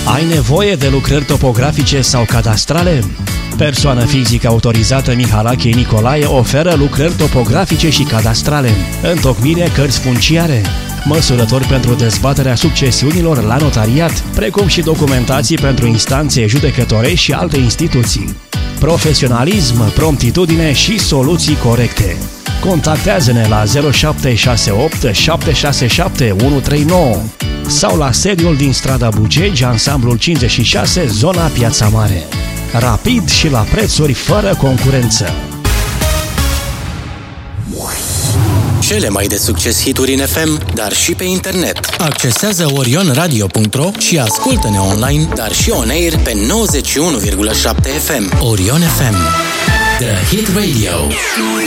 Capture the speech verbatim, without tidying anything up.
Ai nevoie de lucrări topografice sau cadastrale? Persoană fizică autorizată Mihalache Nicolae oferă lucrări topografice și cadastrale, întocmire cărți funciare, măsurători pentru dezbaterea succesiunilor la notariat, precum și documentații pentru instanțe judecătorești și alte instituții. Profesionalism, promptitudine și soluții corecte. Contactează-ne la zero șapte șase opt șapte șase șapte unu trei nouă sau la sediul din strada Bugegi, ansamblul cincizeci și șase, zona Piața Mare. Rapid și la prețuri fără concurență. Cele mai de succes hituri în F M, dar și pe internet. Accesează orion radio punct ro și ascultă-ne online, dar și on air pe nouăzeci și unu virgulă șapte F M. Orion F M, The Hit Radio.